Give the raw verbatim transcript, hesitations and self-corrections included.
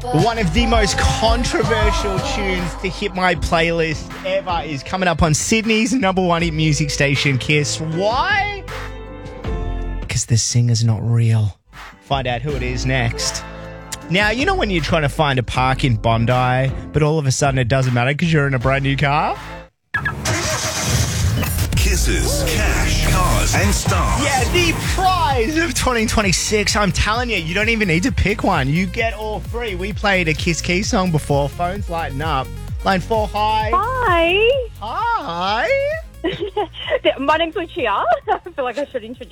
One of the most controversial tunes to hit my playlist ever is coming up on Sydney's number one hit music station, Kiss. Why? Because the singer's not real. Find out who it is next. Now, you know when you're trying to find a park in Bondi, but all of a sudden it doesn't matter because you're in a brand new car? Kisses, cash, cars, and stars. Yeah, the prize of twenty twenty-six. I'm telling you, you don't even need to pick one. You get all three. We played a Kiss Key song before. Phones lighten up. Line four, hi. Hi. Hi. My name's Lucia. I feel like I should introduce